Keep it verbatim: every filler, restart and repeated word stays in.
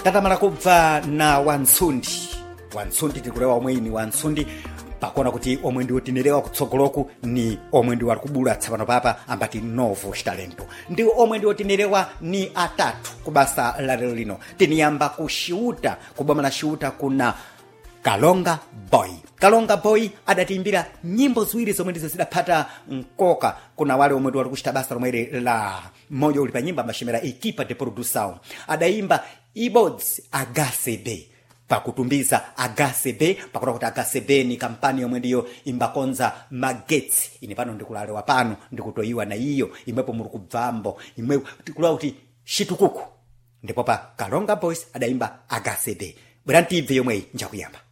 tatamala kubva na Wantsundi. Wantsundi tikulewa omwe ni Wantsundi pakona kuti omwe ndiwo tinerewa kutsogoloku ni omwe ndiwo alikubula tsapano papa ambati novo talento. Ndi omwe ndiwo tinerewa ni atatu kubasa la lero lino. Tiniyamba kushiuta kubama na shiuta kuna Kalonga Boy. Kalonga Boy adatimbira nyimbo ziwiri zomwe ndizo zidapata mkoka. Kuna wale omwe ndiwo alikushita basa lomwe la moyo ulipa nyimba mashimera ekipa de produção. Adaimba Ibods Agasebe. Pakutumbiza Agasebe, pakura kuti Agasebe ni kampani yomwe ndiyo imbakonza magetsi. Ine pano ndikulalewa pano ndikutoiwa na iyo imwepo muri kubvambo imwe tikulawa kuti shitukuku. Ndipo pa Kalonga Boys adaimba Agasebe. Bwana T V yomwe njakuyamba.